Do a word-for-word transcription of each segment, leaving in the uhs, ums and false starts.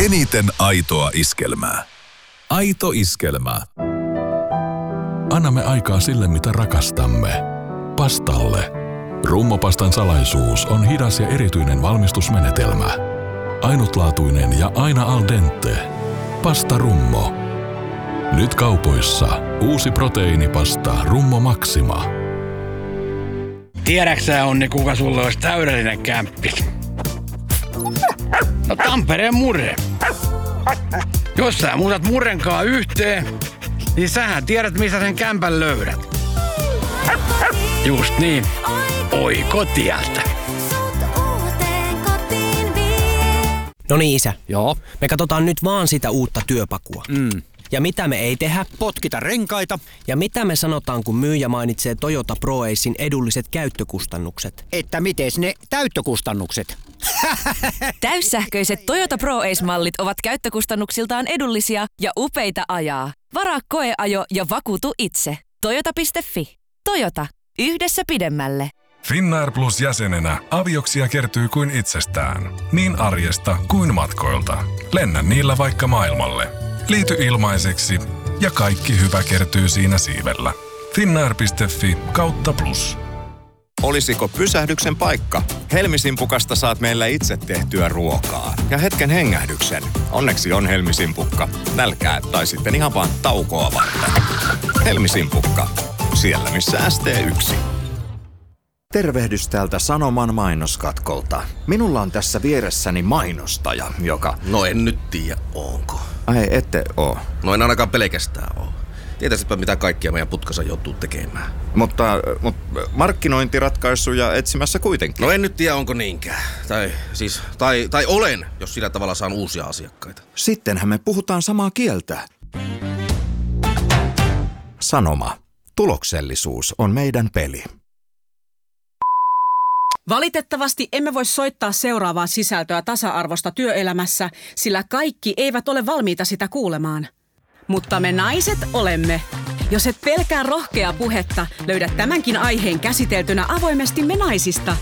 Eniten aitoa iskelmää. Aito iskelmä. Annamme aikaa sille, mitä rakastamme. Pastalle. Rummopastan salaisuus on hidas ja erityinen valmistusmenetelmä. Ainutlaatuinen ja aina al dente. Pasta Rummo. Nyt kaupoissa uusi proteiinipasta Rummo Maxima. Tiedäksä, Onni, kuka sulla olisi täydellinen kämppis? No Tampereen Murre. Jos sä muutat Murrenkaan yhteen, niin sähän tiedät, missä sen kämpän löydät. Just niin. Oi kotialta. No niin, isä. Joo. Me katsotaan nyt vaan sitä uutta työpakua. Mm. Ja mitä me ei tehdä? Potkita renkaita. Ja mitä me sanotaan, kun myyjä mainitsee Toyota ProAcen edulliset käyttökustannukset? Että mites ne täyttökustannukset? Täyssähköiset Toyota ProAce-mallit ovat käyttökustannuksiltaan edullisia ja upeita ajaa. Varaa koeajo ja vakuutu itse. Toyota piste fi. Toyota. Yhdessä pidemmälle. Finnair Plus jäsenenä avioksia kertyy kuin itsestään. Niin arjesta kuin matkoilta. Lennä niillä vaikka maailmalle. Liity ilmaiseksi ja kaikki hyvä kertyy siinä siivellä. Finnair piste fi kautta plus. Olisiko pysähdyksen paikka? Helmisimpukasta saat meillä itse tehtyä ruokaa. Ja hetken hengähdyksen. Onneksi on Helmisimpukka. Nälkää tai sitten ihan vaan taukoa varten. Helmisimpukka. Siellä missä S T yksi. Tervehdys täältä Sanoman mainoskatkolta. Minulla on tässä vieressäni mainostaja, joka... No en nyt tiedä, onko. Ai, ette oo. No en ainakaan pelkästään oo. Tietäisitpä, mitä kaikkia meidän putkassa joutuu tekemään. Mutta, mutta markkinointiratkaisuja etsimässä kuitenkin. No en nyt tiedä, onko niinkään. Tai siis, tai, tai olen, jos sillä tavalla saan uusia asiakkaita. Sittenhän me puhutaan samaa kieltä. Sanoma. Tuloksellisuus on meidän peli. Valitettavasti emme voi soittaa seuraavaa sisältöä tasa-arvosta työelämässä, sillä kaikki eivät ole valmiita sitä kuulemaan. Mutta me naiset olemme. Jos et pelkää rohkeaa puhetta, löydät tämänkin aiheen käsiteltynä avoimesti Me naisista.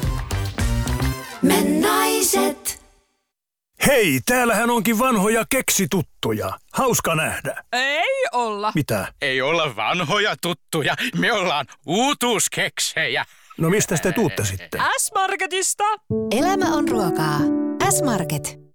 Me naiset. Hei, täällähän onkin vanhoja keksituttuja. Hauska nähdä. Ei olla. Mitä? Ei olla vanhoja tuttuja. Me ollaan uutuuskeksejä. No mistä te tuutte sitten? S-Marketista. Elämä on ruokaa. S-Market.